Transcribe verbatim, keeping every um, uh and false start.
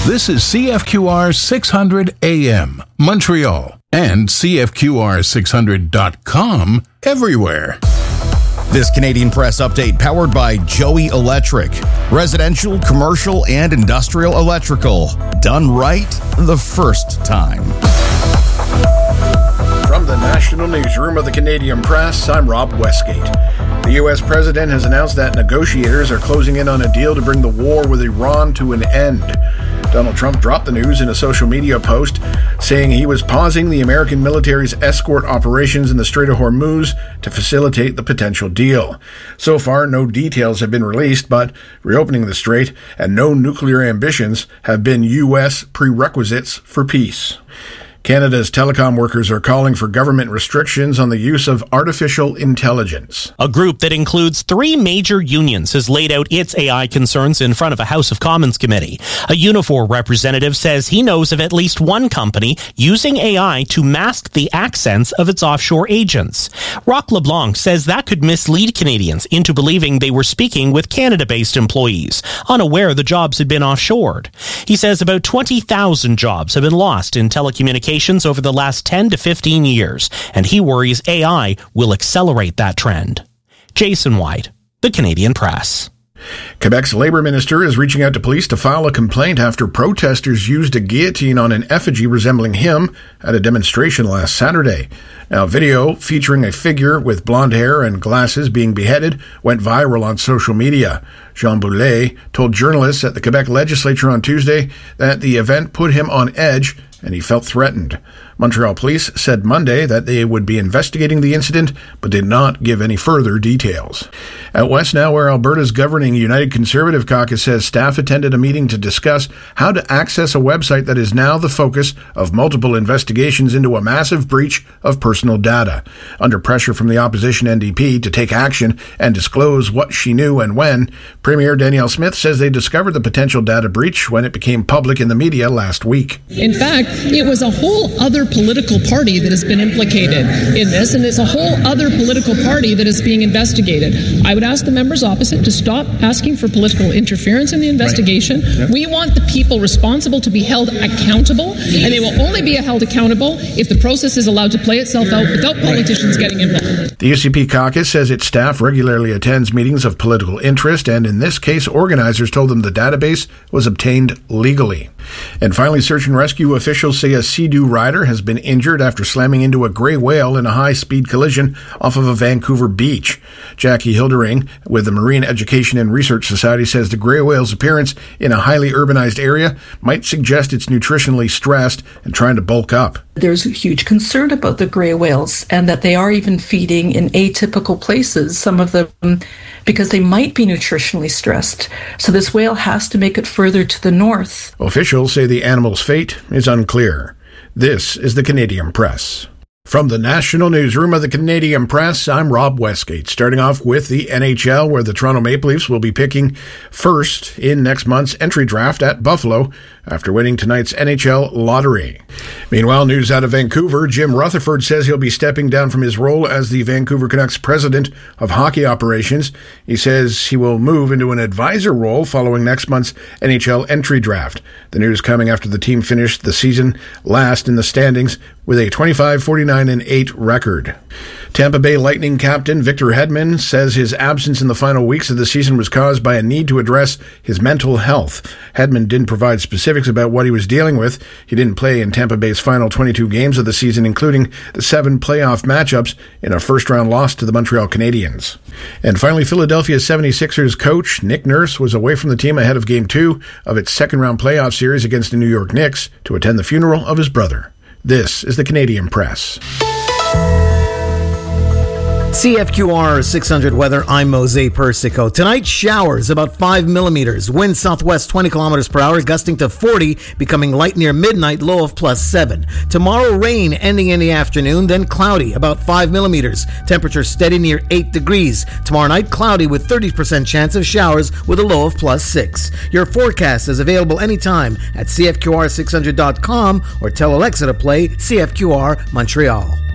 This is C F Q R six hundred A M, Montreal, and C F Q R six hundred dot com everywhere. This Canadian Press update powered by Joey Electric. Residential, commercial, and industrial electrical. Done right the first time. From the National Newsroom of the Canadian Press, I'm Rob Westgate. The U S president has announced that negotiators are closing in on a deal to bring the war with Iran to an end. Donald Trump dropped the news in a social media post, saying he was pausing the American military's escort operations in the Strait of Hormuz to facilitate the potential deal. So far, no details have been released, but reopening the strait and no nuclear ambitions have been U S prerequisites for peace. Canada's telecom workers are calling for government restrictions on the use of artificial intelligence. A group that includes three major unions has laid out its A I concerns in front of a House of Commons committee. A Unifor representative says he knows of at least one company using A I to mask the accents of its offshore agents. Roch LeBlanc says that could mislead Canadians into believing they were speaking with Canada-based employees, unaware the jobs had been offshored. He says about twenty thousand jobs have been lost in telecommunications over the last ten to fifteen years, and he worries A I will accelerate that trend. Jason White, The Canadian Press. Quebec's Labour Minister is reaching out to police to file a complaint after protesters used a guillotine on an effigy resembling him at a demonstration last Saturday. Now, video featuring a figure with blonde hair and glasses being beheaded went viral on social media. Jean Boulet told journalists at the Quebec legislature on Tuesday that the event put him on edge and he felt threatened. Montreal police said Monday that they would be investigating the incident, but did not give any further details. Out west now, where Alberta's governing United Conservative Caucus says staff attended a meeting to discuss how to access a website that is now the focus of multiple investigations into a massive breach of personal data. Under pressure from the opposition N D P to take action and disclose what she knew and when, Premier Danielle Smith says they discovered the potential data breach when it became public in the media last week. In fact, it was a whole other political party that has been implicated in this, and it's a whole other political party that is being investigated. I would ask the members opposite to stop asking for political interference in the investigation. Right. Yep. We want the people responsible to be held accountable, and they will only be held accountable if the process is allowed to play itself out without politicians right. getting involved. The U C P caucus says its staff regularly attends meetings of political interest, and in this case, organizers told them the database was obtained legally. And finally, search and rescue officials say a Sea-Doo rider has been injured after slamming into a gray whale in a high-speed collision off of a Vancouver beach. Jackie Hildering with the Marine Education and Research Society says the gray whale's appearance in a highly urbanized area might suggest it's nutritionally stressed and trying to bulk up. There's a huge concern about the gray whales and that they are even feeding in atypical places, some of them because they might be nutritionally stressed. So this whale has to make it further to the north. Officials say the animal's fate is unclear. This is the Canadian Press. From the National Newsroom of the Canadian Press, I'm Rob Westgate. Starting off with the N H L, where the Toronto Maple Leafs will be picking first in next month's entry draft at Buffalo after winning tonight's N H L lottery. Meanwhile, news out of Vancouver, Jim Rutherford says he'll be stepping down from his role as the Vancouver Canucks president of hockey operations. He says he will move into an advisor role following next month's N H L entry draft. The news coming after the team finished the season last in the standings with a twenty-five forty-nine and eight record. Tampa Bay Lightning captain Victor Hedman says his absence in the final weeks of the season was caused by a need to address his mental health. Hedman didn't provide specifics about what he was dealing with. He didn't play in Tampa Bay's final twenty-two games of the season, including the seven playoff matchups in a first-round loss to the Montreal Canadiens. And finally, Philadelphia seventy-sixers coach Nick Nurse was away from the team ahead of Game two of its second-round playoff series against the New York Knicks to attend the funeral of his brother. This is the Canadian Press. C F Q R six hundred weather, I'm Mose Persico. Tonight, showers about five millimeters. Wind southwest twenty kilometers per hour, gusting to forty, becoming light near midnight, low of plus seven. Tomorrow, rain ending in the afternoon, then cloudy, about five millimeters. Temperature steady near eight degrees. Tomorrow night, cloudy with thirty percent chance of showers with a low of plus six. Your forecast is available anytime at C F Q R six hundred dot com or tell Alexa to play C F Q R Montreal.